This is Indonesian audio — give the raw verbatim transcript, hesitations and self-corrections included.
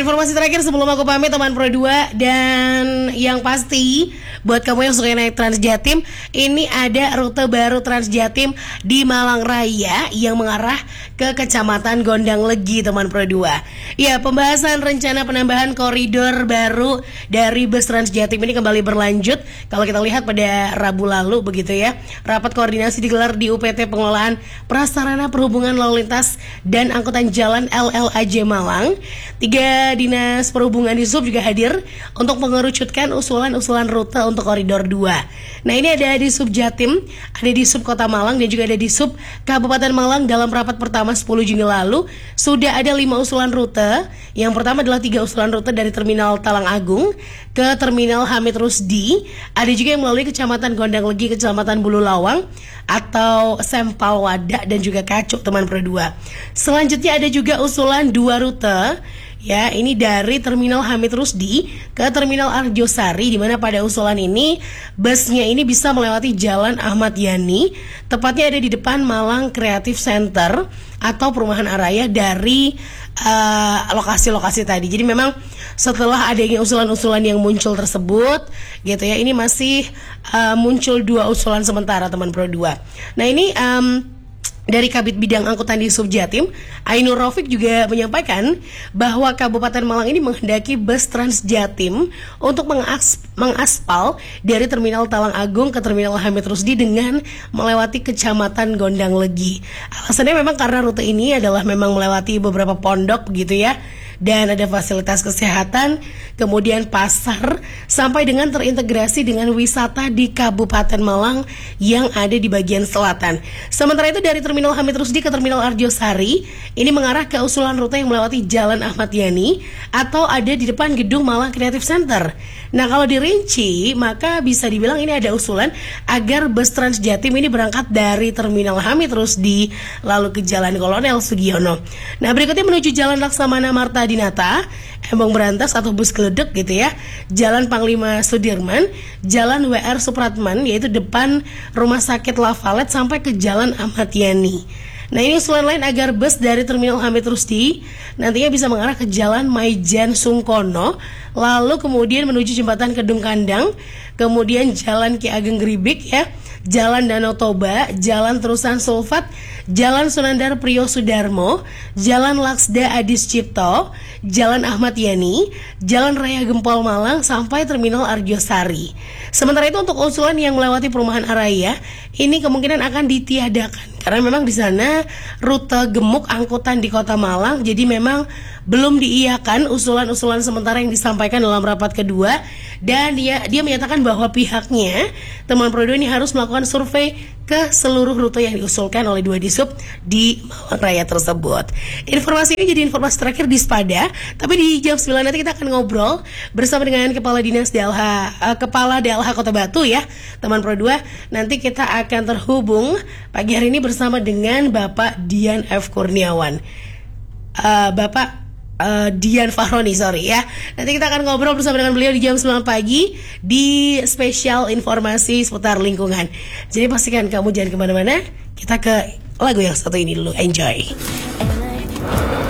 informasi terakhir sebelum aku pamit teman Pro dua, dan yang pasti buat kamu yang suka naik Trans Jatim, ini ada rute baru Trans Jatim di Malang Raya yang mengarah ke Kecamatan Gondang Legi teman Pro dua. Ya, pembahasan rencana penambahan koridor baru dari bus Trans Jatim ini kembali berlanjut. Kalau kita lihat pada Rabu lalu begitu ya, rapat koordinasi digelar di U P T Pengelolaan Prasarana Perhubungan Lalu Lintas dan Angkutan Jalan L L A J Malang. Tiga dinas perhubungan di Sub juga hadir untuk mengerucutkan usulan-usulan rute untuk koridor dua. Nah, ini ada di Sub Jatim, ada di Sub Kota Malang, dan juga ada di Sub Kabupaten Malang. Dalam rapat pertama sepuluh Juni lalu sudah ada lima usulan rute. Yang pertama adalah tiga usulan rute dari Terminal Talang Agung ke Terminal Hamid Rusdi. Ada juga yang melalui Kecamatan Gondang Legi, Kecamatan Bulu Lawang atau Sempal Wadak, dan juga Kacuk teman Pro dua. Selanjutnya ada juga usulan dua rute. Ya, ini dari Terminal Hamid Rusdi ke Terminal Arjosari, di mana pada usulan ini busnya ini bisa melewati Jalan Ahmad Yani, tepatnya ada di depan Malang Creative Center atau Perumahan Araya dari uh, lokasi-lokasi tadi. Jadi memang setelah adanya usulan-usulan yang muncul tersebut, gitu ya, ini masih uh, muncul dua usulan sementara teman Pro dua. Nah, ini um, dari Kabid Bidang Angkutan di Sub Jatim, Ainur Raufik juga menyampaikan bahwa Kabupaten Malang ini menghendaki bus Trans Jatim untuk mengas- mengaspal dari Terminal Talang Agung ke Terminal Hamid Rusdi dengan melewati Kecamatan Gondang Legi. Alasannya memang karena rute ini adalah memang melewati beberapa pondok begitu ya, dan ada fasilitas kesehatan, kemudian pasar, sampai dengan terintegrasi dengan wisata di Kabupaten Malang yang ada di bagian selatan. Sementara itu dari Terminal Hamid Rusdi ke Terminal Arjosari, ini mengarah ke usulan rute yang melewati Jalan Ahmad Yani atau ada di depan gedung Malang Creative Center. Nah, kalau dirinci, maka bisa dibilang ini ada usulan agar bus Trans Jatim ini berangkat dari Terminal Hamid Rusdi lalu ke Jalan Kolonel Sugiono. Nah, berikutnya menuju Jalan Laksamana Marta Dinata, Embong Berantas atau bus geledek gitu ya, Jalan Panglima Sudirman, Jalan W R Supratman yaitu depan Rumah Sakit Lavalet sampai ke Jalan Ahmad Yani. Nah, ini usulan lain agar bus dari Terminal Hamid Rusdi nantinya bisa mengarah ke Jalan Maijan Sungkono, lalu kemudian menuju Jembatan Kedung Kandang, kemudian Jalan Ki Ageng Gribik ya, Jalan Danau Toba, Jalan Terusan Sulfat, Jalan Sunandar Priyo Sudarmo, Jalan Laksda Adis Cipto, Jalan Ahmad Yani, Jalan Raya Gempol Malang sampai Terminal Arjosari. Sementara itu untuk usulan yang melewati Perumahan Araya, ini kemungkinan akan ditiadakan karena memang di sana rute gemuk angkutan di Kota Malang, jadi memang belum diiyakan usulan-usulan sementara yang disampaikan dalam rapat kedua, dan dia dia menyatakan bahwa pihaknya teman Pro dua ini harus melakukan survei ke seluruh rute yang diusulkan oleh dua disub di Malang Raya tersebut. Informasi ini jadi informasi terakhir di Spada, tapi di jam sembilan nanti kita akan ngobrol bersama dengan Kepala Dinas D L H uh, Kepala D L H Kota Batu ya, teman Pro dua. Nanti kita akan terhubung pagi hari ini bersama dengan Bapak Dian F. Kurniawan. Uh, Bapak Uh, Dian Fahroni, sorry ya. Nanti kita akan ngobrol bersama dengan beliau di jam sembilan pagi di spesial informasi seputar lingkungan. Jadi pastikan kamu jangan kemana-mana. Kita ke lagu yang satu ini dulu. Enjoy.